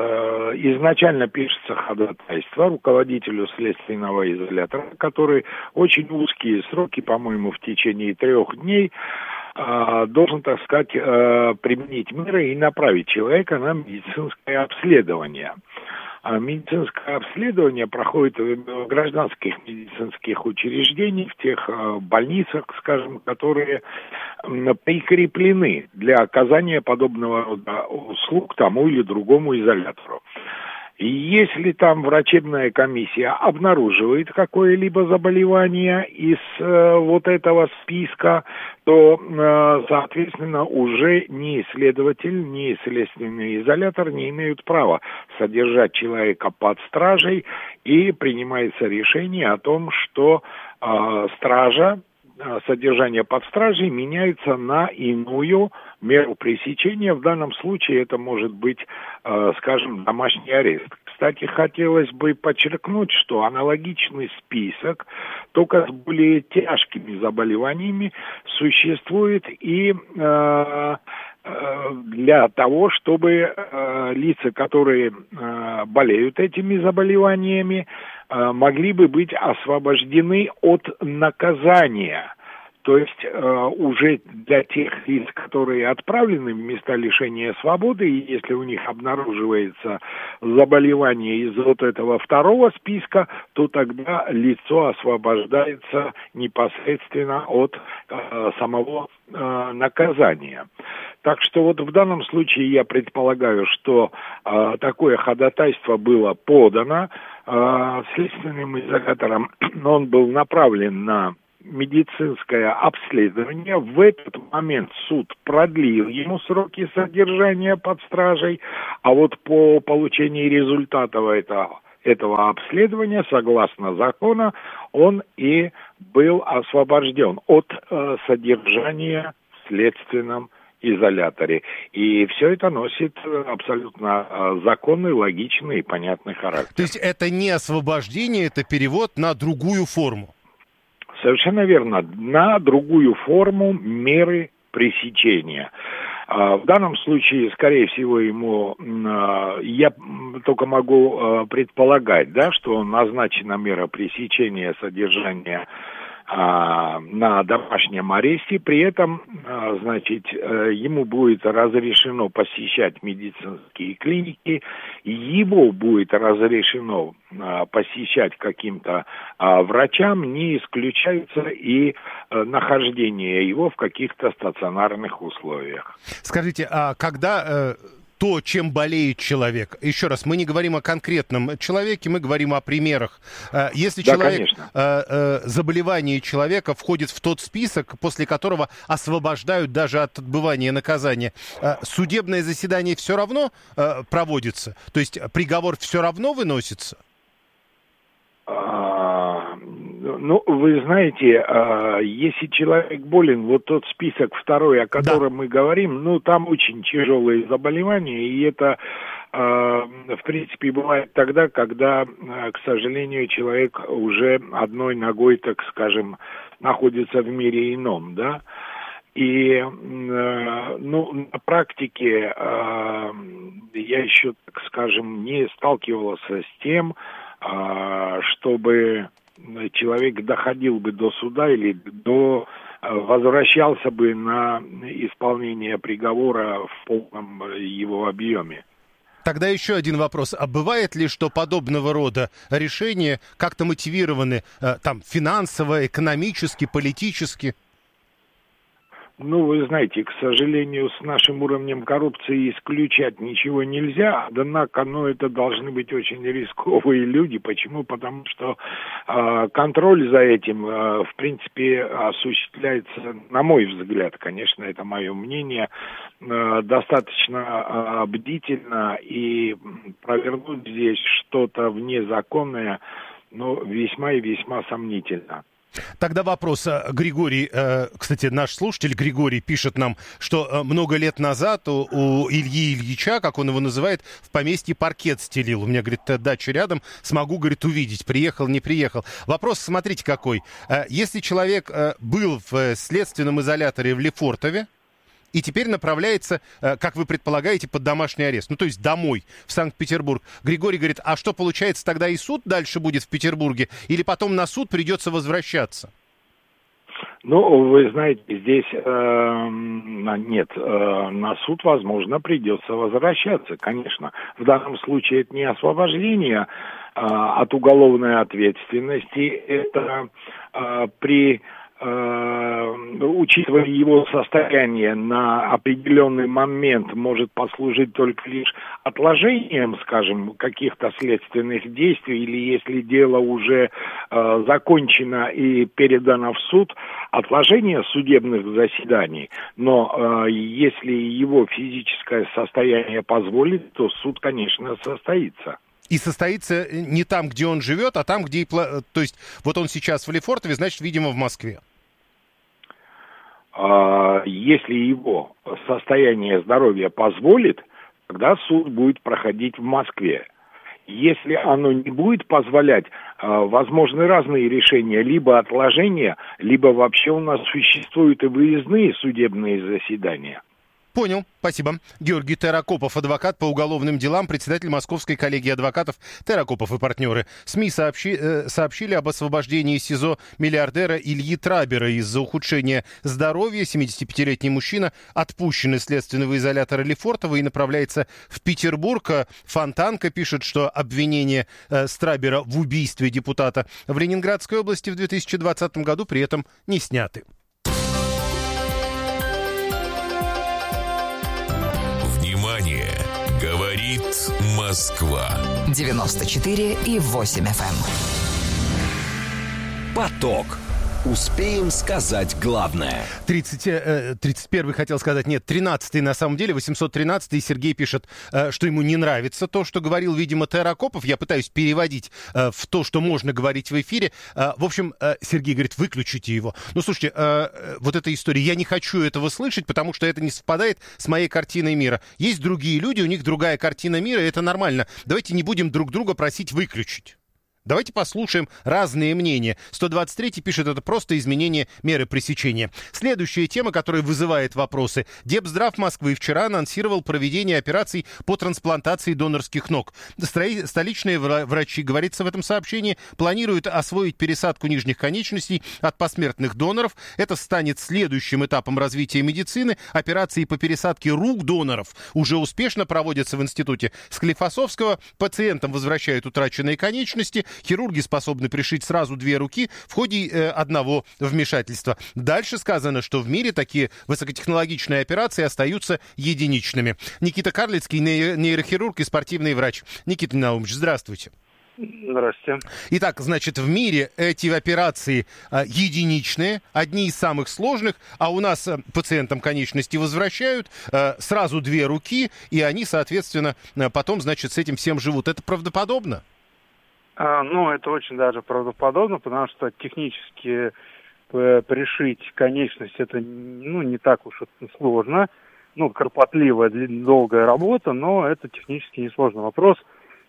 изначально пишется ходатайство руководителю следственного изолятора, который очень узкие сроки, по-моему, в течение трех дней, должен, так сказать, применить меры и направить человека на медицинское обследование. Медицинское обследование проходит в гражданских медицинских учреждениях, в тех больницах, скажем, которые прикреплены для оказания подобного рода услуг тому или другому изолятору. И если там врачебная комиссия обнаруживает какое-либо заболевание из э, вот этого списка, то, э, соответственно, уже ни следователь, ни следственный изолятор не имеют права содержать человека под стражей, и принимается решение о том, что э, стража, э, содержание под стражей меняется на иную меру пресечения. В данном случае это может быть, э, скажем, домашний арест. Кстати, хотелось бы подчеркнуть, что аналогичный список, только с более тяжкими заболеваниями, существует и э, э, для того, чтобы э, лица, которые э, болеют этими заболеваниями, э, могли бы быть освобождены от наказания. То есть э, уже для тех лиц, которые отправлены в места лишения свободы, и если у них обнаруживается заболевание из вот этого второго списка, то тогда лицо освобождается непосредственно от э, самого э, наказания. Так что вот в данном случае я предполагаю, что э, такое ходатайство было подано э, следственным изолятором, но он был направлен на медицинское обследование. В этот момент суд продлил ему сроки содержания под стражей, а вот по получении результатов этого, этого обследования, согласно закону, он и был освобожден от э, содержания в следственном изоляторе. И все это носит абсолютно э, законный, логичный и понятный характер. То есть это не освобождение, это перевод на другую форму? Совершенно верно, на другую форму меры пресечения. В данном случае, скорее всего, ему, я только могу предполагать, да, что назначена мера пресечения содержания на домашнем аресте, при этом, значит, ему будет разрешено посещать медицинские клиники, его будет разрешено посещать каким-то врачам, не исключается и нахождение его в каких-то стационарных условиях. Скажите, а когда... то, чем болеет человек. Еще раз, мы не говорим о конкретном человеке, мы говорим о примерах. Если да, человек, конечно. заболевание человека входит в тот список, после которого освобождают даже от отбывания наказания, судебное заседание все равно проводится? То есть приговор все равно выносится? Ну, вы знаете, если человек болен, вот тот список второй, о котором да. мы говорим, ну, там очень тяжелые заболевания, и это, в принципе, бывает тогда, когда, к сожалению, человек уже одной ногой, так скажем, находится в мире ином, да. И, ну, на практике я еще, так скажем, не сталкивался с тем, чтобы человек доходил бы до суда или до возвращался бы на исполнение приговора в полном его объеме. Тогда еще один вопрос. А бывает ли, что подобного рода решения как-то мотивированы там финансово, экономически, политически? Ну, вы знаете, к сожалению, с нашим уровнем коррупции исключать ничего нельзя, однако, ну, это должны быть очень рисковые люди. Почему? Потому что э, контроль за этим, э, в принципе, осуществляется, на мой взгляд, конечно, это мое мнение, э, достаточно э, бдительно, и провернуть здесь что-то внезаконное, ну, весьма и весьма сомнительно. Тогда вопрос. Григорий, кстати, наш слушатель Григорий пишет нам, что много лет назад у, у Ильи Ильича, как он его называет, в поместье паркет стелил. У меня, говорит, дача рядом, смогу, говорит, увидеть, приехал, не приехал. Вопрос, смотрите, какой. Если человек был в следственном изоляторе в Лефортове, и теперь направляется, как вы предполагаете, под домашний арест. Ну, то есть домой, в Санкт-Петербург. Григорий говорит, а что, получается, тогда и суд дальше будет в Петербурге? Или потом на суд придется возвращаться? Ну, вы знаете, здесь э, нет, э, на суд, возможно, придется возвращаться, конечно. В данном случае это не освобождение э, от уголовной ответственности, это э, при учитывая его состояние, на определенный момент может послужить только лишь отложением, скажем, каких-то следственных действий, или если дело уже э, закончено и передано в суд, отложение судебных заседаний. Но э, если его физическое состояние позволит, то суд, конечно, состоится. И состоится не там, где он живет, а там, где... То есть вот он сейчас в Лефортове, значит, видимо, в Москве. Если его состояние здоровья позволит, тогда суд будет проходить в Москве. Если оно не будет позволять, возможны разные решения, либо отложения, либо вообще у нас существуют и выездные судебные заседания. Понял, спасибо. Георгий Терракопов, адвокат по уголовным делам, председатель Московской коллегии адвокатов Терракопов и партнеры. СМИ сообщи, э, сообщили об освобождении СИЗО миллиардера Ильи Трабера из-за ухудшения здоровья. семидесятипятилетний мужчина отпущен из следственного изолятора Лефортово и направляется в Петербург. Фонтанка пишет, что обвинения э, Трабера в убийстве депутата в Ленинградской области в две тысячи двадцатом году при этом не сняты. Говорит Москва. девяносто четыре и восемь эф эм. Поток. Успеем сказать главное. тридцать, э, тридцать первый хотел сказать, нет, тринадцатый на самом деле, восемьсот тринадцатый. Сергей пишет, э, что ему не нравится то, что говорил, видимо, Терракопов. Я пытаюсь переводить э, в то, что можно говорить в эфире. Э, в общем, э, Сергей говорит, выключите его. Ну, слушайте, э, вот эта история, я не хочу этого слышать, потому что это не совпадает с моей картиной мира. Есть другие люди, у них другая картина мира, и это нормально. Давайте не будем друг друга просить выключить. Давайте послушаем разные мнения. сто двадцать третий пишет, это просто изменение меры пресечения. Следующая тема, которая вызывает вопросы. Депздрав Москвы вчера анонсировал проведение операций по трансплантации донорских ног. Столичные врачи, говорится в этом сообщении, планируют освоить пересадку нижних конечностей от посмертных доноров. Это станет следующим этапом развития медицины. Операции по пересадке рук доноров уже успешно проводятся в институте Склифосовского. Пациентам возвращают утраченные конечности. Хирурги способны пришить сразу две руки в ходе э, одного вмешательства. Дальше сказано, что в мире такие высокотехнологичные операции остаются единичными. Никита Карлицкий, нейрохирург и спортивный врач. Никита Наумович, здравствуйте. Здравствуйте. Итак, значит, в мире эти операции э, единичные, одни из самых сложных, а у нас э, пациентам конечности возвращают, э, сразу две руки, и они, соответственно, э, потом, значит, с этим всем живут. Это правдоподобно? А, ну, это очень даже правдоподобно, потому что технически э, пришить конечность это ну, не так уж сложно. Ну, кропотливая, долгая работа, но это технически несложный вопрос.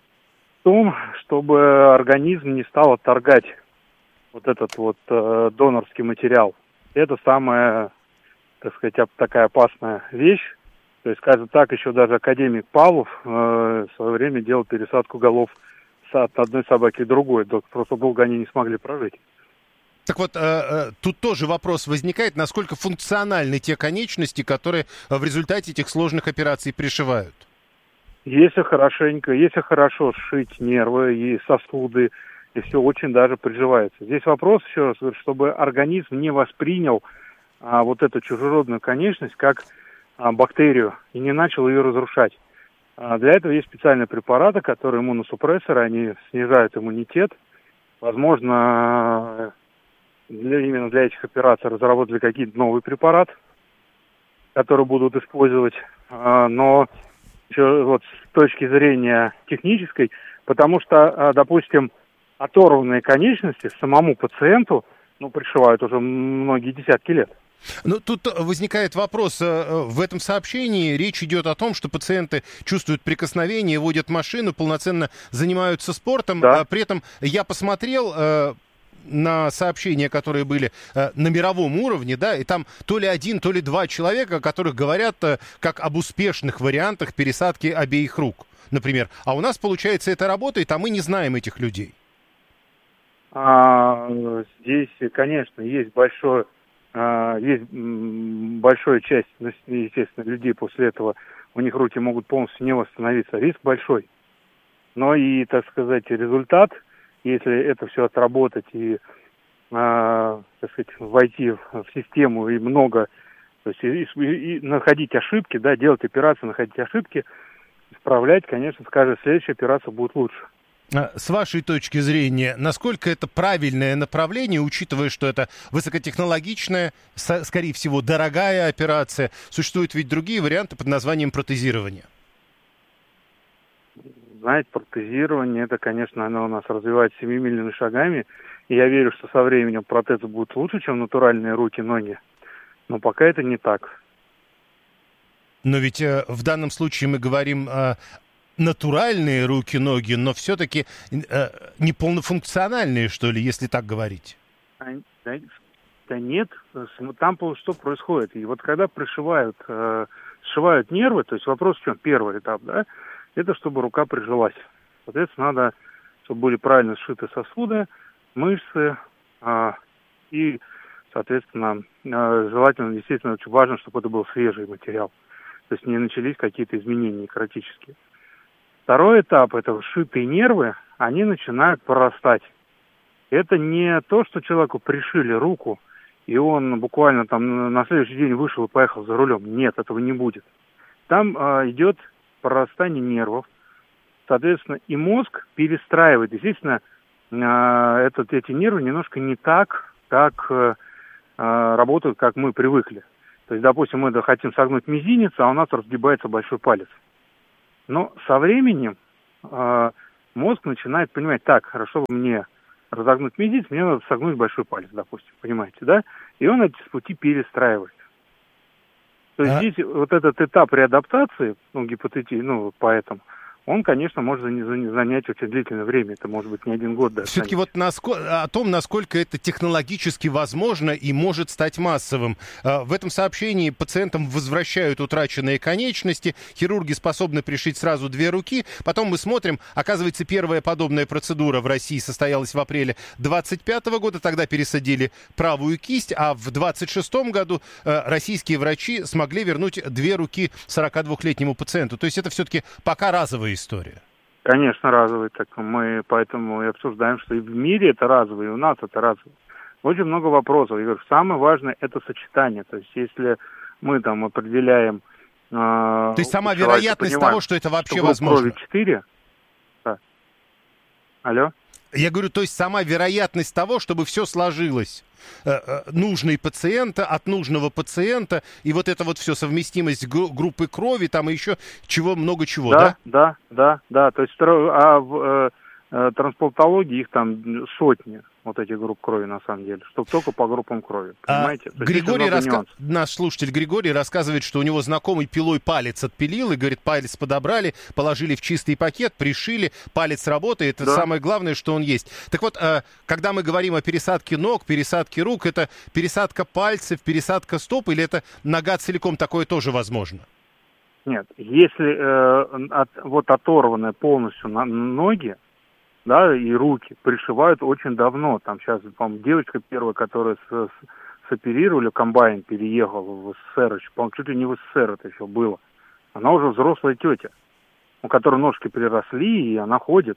В том, чтобы организм не стал отторгать вот этот вот э, донорский материал. Это самая, так сказать, такая опасная вещь. То есть, скажем так, еще даже академик Павлов э, в свое время делал пересадку голов от одной собаки к другой, просто долго они не смогли прожить. Так вот, э, э, тут тоже вопрос возникает, насколько функциональны те конечности, которые в результате этих сложных операций пришивают? Если хорошенько, если хорошо сшить нервы и сосуды, и все очень даже приживается. Здесь вопрос, еще раз говорю, чтобы организм не воспринял а, вот эту чужеродную конечность как а, бактерию и не начал ее разрушать. Для этого есть специальные препараты, которые иммуносупрессоры, они снижают иммунитет. Возможно, для, именно для этих операций разработали какие-то новый препарат, который будут использовать. Но еще вот с точки зрения технической, потому что, допустим, оторванные конечности самому пациенту ну, пришивают уже многие десятки лет. Ну, тут возникает вопрос. В этом сообщении речь идет о том, что пациенты чувствуют прикосновение, водят машину, полноценно занимаются спортом. Да. При этом я посмотрел э, на сообщения, которые были э, на мировом уровне, да, и там то ли один, то ли два человека, о которых говорят э, как об успешных вариантах пересадки обеих рук, например. А у нас, получается, это работает, а мы не знаем этих людей. А, здесь, конечно, есть большое... Есть большая часть, естественно, людей после этого, у них руки могут полностью не восстановиться. Риск большой. Но и, так сказать, результат, если это все отработать и э, так сказать, войти в систему и много, то есть и, и, и находить ошибки, да, делать операции, находить ошибки, исправлять, конечно, с каждой следующей операцией будет лучше. С вашей точки зрения, насколько это правильное направление, учитывая, что это высокотехнологичная, скорее всего, дорогая операция? Существуют ведь другие варианты под названием протезирование. Знаете, протезирование, это, конечно, оно у нас развивается семимильными шагами. И я верю, что со временем протезы будут лучше, чем натуральные руки, ноги. Но пока это не так. Но ведь э, в данном случае мы говорим о натуральные руки-ноги, но все-таки э, не полнофункциональные, что ли, если так говорить? Да, да нет, там что происходит? И вот когда пришивают, э, сшивают нервы, то есть вопрос в чем? Первый этап, да, это чтобы рука прижилась. Соответственно, надо, чтобы были правильно сшиты сосуды, мышцы, э, и, соответственно, э, желательно, действительно, очень важно, чтобы это был свежий материал. То есть не начались какие-то изменения некротические. Второй этап – это сшитые нервы, они начинают прорастать. Это не то, что человеку пришили руку, и он буквально там на следующий день вышел и поехал за рулем. Нет, этого не будет. Там э, идет прорастание нервов, соответственно, и мозг перестраивает. Естественно, э, этот, эти нервы немножко не так, как э, работают, как мы привыкли. То есть, допустим, мы хотим согнуть мизинец, а у нас разгибается большой палец. Но со временем э, мозг начинает понимать, так, хорошо, мне разогнуть мизинец, мне надо согнуть большой палец, допустим, понимаете, да? И он эти пути перестраивает. То есть а? здесь вот этот этап реадаптации, ну, гипотетически, ну, поэтому, он, конечно, может занять очень длительное время. Это может быть не один год даже. Все-таки вот наско... о том, насколько это технологически возможно и может стать массовым. В этом сообщении пациентам возвращают утраченные конечности, хирурги способны пришить сразу две руки. Потом мы смотрим, оказывается, первая подобная процедура в России состоялась в апреле двадцать пятого года. Тогда пересадили правую кисть, а в двадцать шестом году российские врачи смогли вернуть две руки сорокадвухлетнему пациенту. То есть это все-таки пока разовая история. Конечно, разовый. Так мы поэтому и обсуждаем, что и в мире это разовый, и у нас это разовый. Очень много вопросов. Я говорю, самое важное – это сочетание. То есть если мы там определяем... Э, То есть сама вероятность понимаем, того, что это вообще что возможно? Крови четыре. Да. Алло? Я говорю, то есть сама вероятность того, чтобы все сложилось. Нужный пациента от нужного пациента, и вот это вот все, совместимость гру- группы крови, там и еще чего, много чего, да? Да, да, да, да. То есть а в э, трансплантологии их там сотни, вот этих групп крови, на самом деле, чтобы только по группам крови, понимаете? А, Григорий, раска... наш слушатель Григорий рассказывает, что у него знакомый пилой палец отпилил, и, говорит, палец подобрали, положили в чистый пакет, пришили, палец работает, это да. Самое главное, что он есть. Так вот, когда мы говорим о пересадке ног, пересадке рук, это пересадка пальцев, пересадка стоп, или это нога целиком, такое тоже возможно? Нет, если э, от, вот оторванные полностью на ноги, да, и руки пришивают очень давно. Там сейчас, по-моему, девочка первая, которая с, с, соперировали, комбайн переехала в СССР, еще, по-моему, чуть ли не в СССР это еще было. Она уже взрослая тетя, у которой ножки приросли, и она ходит.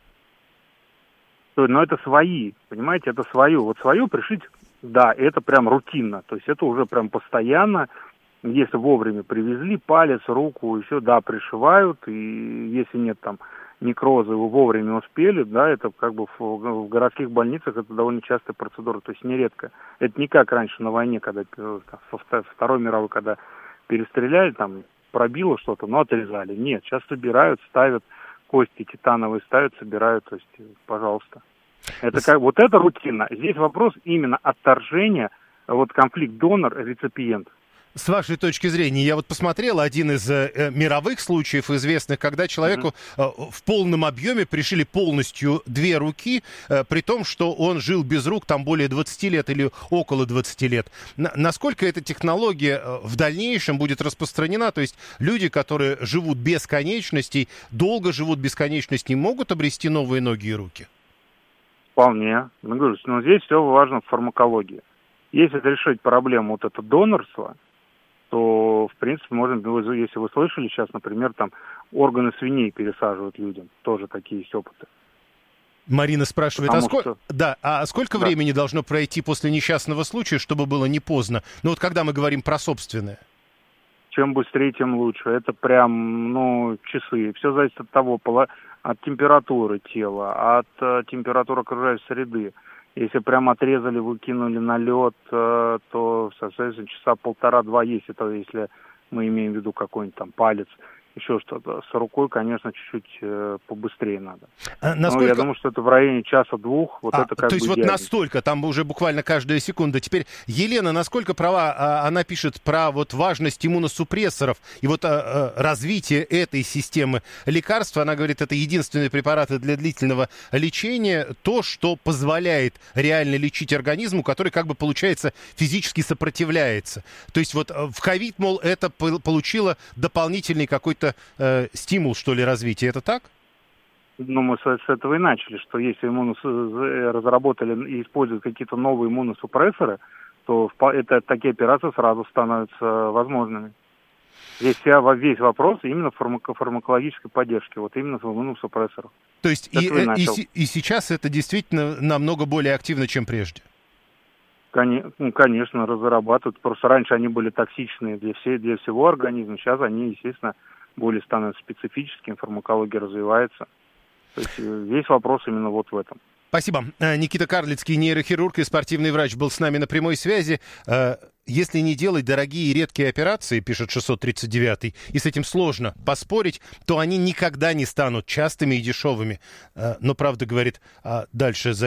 Но это свои, понимаете, это свое. Вот свое пришить, да, это прям рутинно. То есть это уже прям постоянно. Если вовремя привезли палец, руку, еще, да, пришивают. И если нет там некроза, его вовремя успели, да, это как бы в, в городских больницах это довольно частая процедура, то есть нередко. Это не как раньше на войне, когда со Второй мировой, когда перестреляли, там пробило что-то, но отрезали. Нет, сейчас собирают, ставят кости титановые, ставят, собирают, то есть, пожалуйста. Это как, вот это рутина. Здесь вопрос именно отторжения, вот конфликт донор-реципиент. С вашей точки зрения, я вот посмотрел один из э, мировых случаев известных, когда человеку э, в полном объеме пришили полностью две руки, э, при том, что он жил без рук там более двадцати лет или около двадцати лет. Н- насколько эта технология э, в дальнейшем будет распространена? То есть люди, которые живут без конечностей, долго живут без конечностей, могут обрести новые ноги и руки? Вполне. Ну, говорю, но здесь все важно в фармакологии. Если решить проблему вот это донорство, то, в принципе, можно, если вы слышали, сейчас, например, там органы свиней пересаживают людям. Тоже такие есть опыты. Марина спрашивает, а, сколь... что... да, а сколько да. времени должно пройти после несчастного случая, чтобы было не поздно? Ну вот когда мы говорим про собственное. Чем быстрее, тем лучше. Это прям, ну, часы. Все зависит от того, от температуры тела, от э, температуры окружающей среды. Если прям отрезали, выкинули на лед, э, то, соответственно, часа полтора-два есть. Это если мы имеем в виду какой-нибудь там палец, еще что-то. С рукой, конечно, чуть-чуть э, побыстрее надо. А насколько... Но я думаю, что это в районе часа-двух. Вот а, это как то бы есть идеально. вот настолько, там уже буквально каждая секунда. Теперь Елена, насколько права, а, она пишет про вот важность иммуносупрессоров и вот а, а, развитие этой системы лекарства. Она говорит, это единственные препараты для длительного лечения, то, что позволяет реально лечить организму, который, как бы, получается, физически сопротивляется. То есть вот в ковид, мол, это получило дополнительный какой-то Э, стимул, что ли, развития. Это так? Ну, мы с, с этого и начали, что если иммунос... разработали и используют какие-то новые иммуносупрессоры, то это, такие операции сразу становятся возможными. Здесь вся, весь вопрос именно фармако- фармакологической поддержки, вот именно в иммуносупрессорах. То есть и, и, и сейчас это действительно намного более активно, чем прежде? Конечно, ну, конечно, разрабатывают. Просто раньше они были токсичные для, всей, для всего организма, сейчас они, естественно, более становятся специфическими, фармакология развивается. То есть весь вопрос именно вот в этом. Спасибо. Никита Карлицкий, нейрохирург и спортивный врач, был с нами на прямой связи. Если не делать дорогие и редкие операции, пишет шестьсот тридцать девятый, и с этим сложно поспорить, то они никогда не станут частыми и дешевыми. Но правда, говорит, дальше за